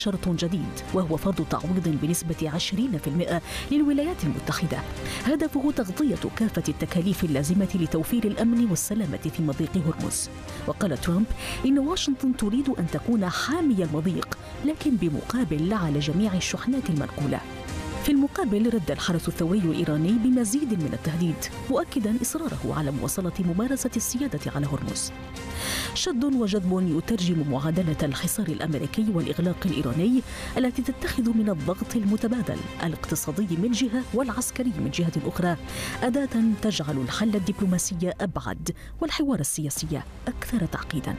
شرط جديد وهو فرض تعويض بنسبة 20% للولايات المتحدة، هدفه تغطية كافة التكاليف اللازمة لتوفير الأمن والسلامة في مضيق هرمز. وقال ترامب إن واشنطن تريد أن تكون حامي المضيق، لكن بمقابل لا على جميع الشحنات المنقولة. في المقابل رد الحرس الثوري الإيراني بمزيد من التهديد، مؤكدا إصراره على مواصلة ممارسة السيادة على هرمز. شد وجذب يترجم معادلة الحصار الأمريكي والإغلاق الإيراني التي تتخذ من الضغط المتبادل الاقتصادي من جهة والعسكري من جهة أخرى أداة تجعل الحل الدبلوماسي أبعد والحوار السياسي أكثر تعقيدا.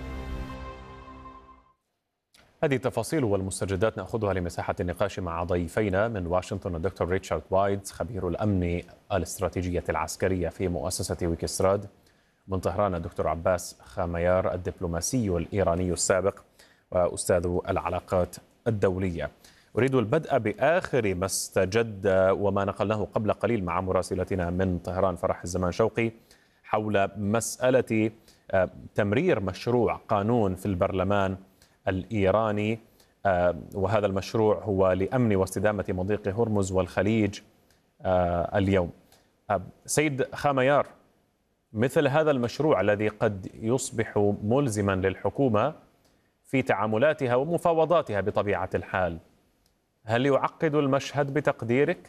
هذه التفاصيل والمستجدات نأخذها لمساحة النقاش مع ضيفينا من واشنطن الدكتور ريتشارد وايتز خبير الأمن الاستراتيجية العسكرية في مؤسسة ويكستراد، من طهران الدكتور عباس خاميار الدبلوماسي الإيراني السابق وأستاذ العلاقات الدولية. أريد البدء بآخر ما استجد وما نقلناه قبل قليل مع مراسلتنا من طهران فرح الزمان شوقي حول مسألة تمرير مشروع قانون في البرلمان الإيراني، وهذا المشروع هو لأمن واستدامة مضيق هرمز والخليج اليوم. سيد خاميار، مثل هذا المشروع الذي قد يصبح ملزما للحكومة في تعاملاتها ومفاوضاتها بطبيعة الحال، هل يعقد المشهد بتقديرك؟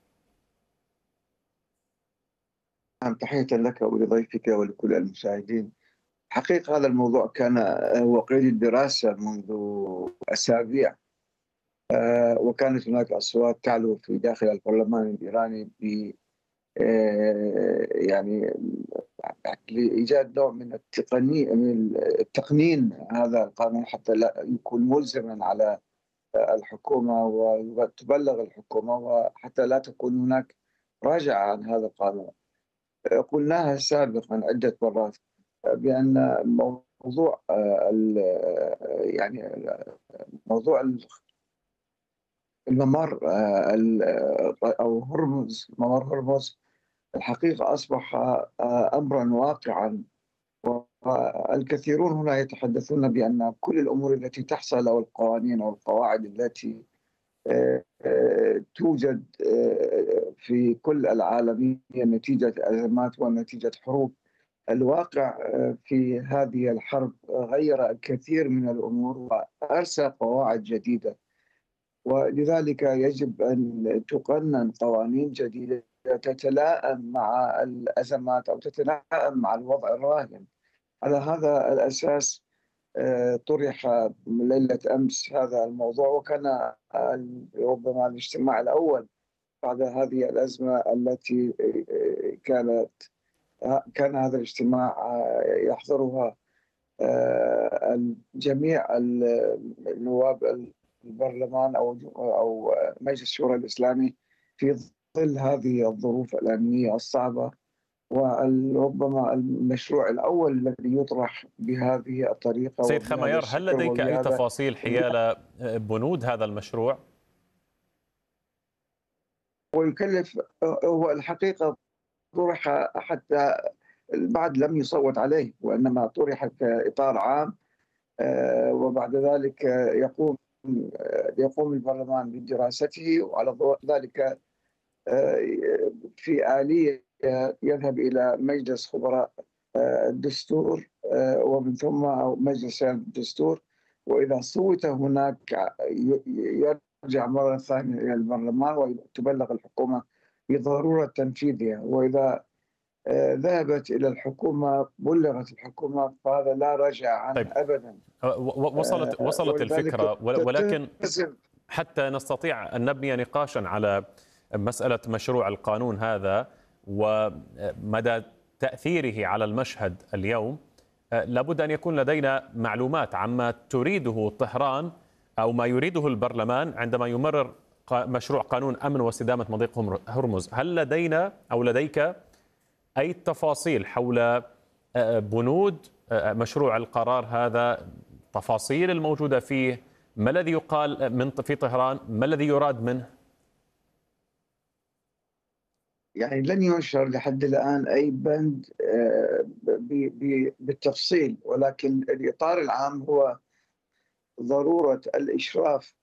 تحية لك ولضيفك ولكل المشاهدين. حقيقة هذا الموضوع كان هو قيد الدراسة منذ أسابيع، وكانت هناك أصوات تعلو في داخل البرلمان الإيراني ب يعني لإيجاد نوع من التقنين هذا القانون حتى لا يكون ملزما على الحكومة وتبلغ الحكومة، وحتى لا تكون هناك راجعة عن هذا القانون. قلناها سابقا عدة مرات بأن موضوع يعني موضوع الممر أو هرمز، ممر هرمز الحقيقة أصبح أمرا واقعا، والكثيرون هنا يتحدثون بأن كل الأمور التي تحصل أو القوانين أو القواعد التي توجد في كل العالم هي نتيجة أزمات ونتيجة حروب. الواقع في هذه الحرب غير الكثير من الأمور وأرسى قواعد جديدة، ولذلك يجب أن تقنن قوانين جديدة تتلائم مع الأزمات أو تتلائم مع الوضع الراهن. على هذا الأساس طرح ليلة أمس هذا الموضوع، وكان ربما الاجتماع الأول بعد هذه الأزمة التي كان هذا الاجتماع يحضرها جميع النواب البرلمان أو مجلس الشورى الإسلامي في ظل هذه الظروف الأمنية الصعبة، وربما المشروع الأول الذي يطرح بهذه الطريقة. سيد خاميار، هل لديك أي تفاصيل حيال بنود هذا المشروع؟ ويكلف، هو الحقيقة طرح حتى بعد لم يصوت عليه، وإنما طرح كإطار عام، وبعد ذلك يقوم البرلمان بدراسته، وعلى ضوء ذلك في آلية يذهب إلى مجلس خبراء الدستور ومن ثم مجلس الدستور، وإذا صوت هناك يرجع مرة ثانية إلى البرلمان وتبلغ الحكومة بضرورة تنفيذها، وإذا ذهبت إلى الحكومة بلغت الحكومة، فهذا لا رجع عنه طيب. أبدا. وصلت الفكرة، ولكن حتى نستطيع أن نبني نقاشا على مسألة مشروع القانون هذا ومدى تأثيره على المشهد اليوم، لابد أن يكون لدينا معلومات عما تريده طهران أو ما يريده البرلمان عندما يمرر مشروع قانون أمن واستدامة مضيق هرمز. هل لدينا أو لديك أي تفاصيل حول بنود مشروع القرار هذا، تفاصيل الموجودة فيه، ما الذي يقال في طهران، ما الذي يراد منه؟ يعني لن ينشر لحد الآن أي بند بالتفصيل، ولكن الإطار العام هو ضرورة الإشراف